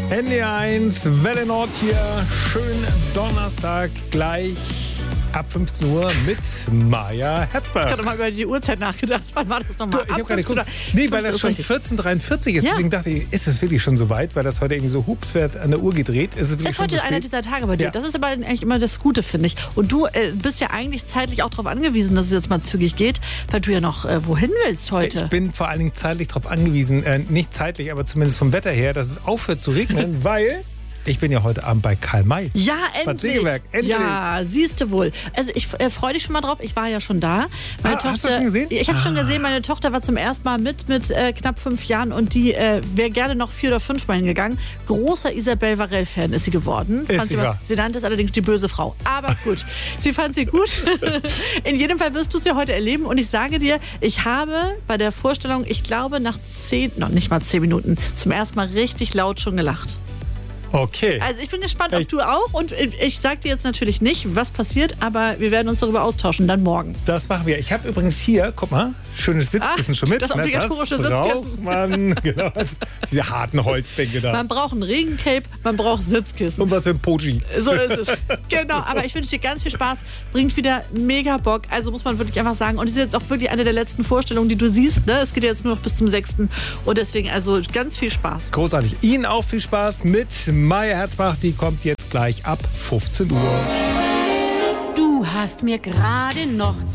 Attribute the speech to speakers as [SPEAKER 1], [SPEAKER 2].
[SPEAKER 1] NDR1, Welle Nord hier. Schönen Donnerstag gleich ab 15 Uhr mit Maja Herzberg.
[SPEAKER 2] Ich habe gerade mal über die Uhrzeit nachgedacht. Wann war das nochmal?
[SPEAKER 1] Ich habe gerade geguckt. Nee, weil das schon 14:43 ist. Ja. Deswegen dachte ich, ist es wirklich schon so weit? Weil das heute irgendwie so hupswert an der Uhr gedreht. Ist
[SPEAKER 2] heute einer dieser Tage bei dir. Ja. Das ist aber eigentlich immer das Gute, finde ich. Und du bist ja eigentlich zeitlich auch darauf angewiesen, dass es jetzt mal zügig geht, weil du ja noch wohin willst heute.
[SPEAKER 1] Ich bin vor allen Dingen zeitlich darauf angewiesen, nicht zeitlich, aber zumindest vom Wetter her, dass es aufhört zu regnen, weil... Ich bin ja heute Abend bei Karl May.
[SPEAKER 2] Ja, endlich.
[SPEAKER 1] Bad Segeberg, endlich.
[SPEAKER 2] Ja, siehst du wohl. Also ich freue dich schon mal drauf. Ich war ja schon da. Meine Tochter,
[SPEAKER 1] hast du schon gesehen?
[SPEAKER 2] Ich habe schon gesehen, meine Tochter war zum ersten Mal mit knapp 5 Jahren und die wäre gerne noch 4 oder 5 Mal hingegangen. Großer Isabelle Varell-Fan ist sie geworden. Sie nannte es allerdings die böse Frau. Aber gut, sie fand sie gut. In jedem Fall wirst du es ja heute erleben. Und ich sage dir, ich habe bei der Vorstellung, ich glaube nach 10, noch nicht mal 10 Minuten, zum ersten Mal richtig laut schon gelacht.
[SPEAKER 1] Okay.
[SPEAKER 2] Also ich bin gespannt, ob du auch. Und ich sage dir jetzt natürlich nicht, was passiert, aber wir werden uns darüber austauschen, dann morgen.
[SPEAKER 1] Das machen wir. Ich habe übrigens hier, guck mal, schönes Sitzkissen schon mit.
[SPEAKER 2] Das obligatorische Sitzkissen.
[SPEAKER 1] Braucht man, genau, diese harten Holzbänke da.
[SPEAKER 2] Man braucht ein Regencape, man braucht Sitzkissen.
[SPEAKER 1] Und was für ein Poji.
[SPEAKER 2] So ist es. Genau, aber ich wünsche dir ganz viel Spaß. Bringt wieder mega Bock. Also muss man wirklich einfach sagen. Und es ist jetzt auch wirklich eine der letzten Vorstellungen, die du siehst. Ne? Es geht jetzt nur noch bis zum 6. Und deswegen also ganz viel Spaß.
[SPEAKER 1] Großartig. Ihnen auch viel Spaß mit Maja Herzbach. Die kommt jetzt gleich ab 15 Uhr.
[SPEAKER 3] Du hast mir gerade noch